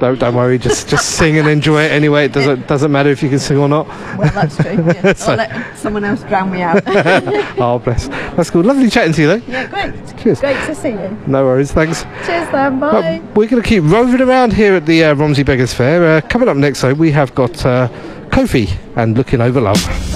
Don't worry, just sing and enjoy it anyway. It doesn't matter if you can sing or not. Well, that's true. Yeah. I'll let someone else drown me out. Oh, bless. That's cool. Lovely chatting to you, though. Yeah, great. Cheers. Great to see you. No worries, thanks. Cheers then, bye. We're going to keep roving around here at the Romsey Beggars Fair. Coming up next, though, we have got Kofi and Looking Over Love.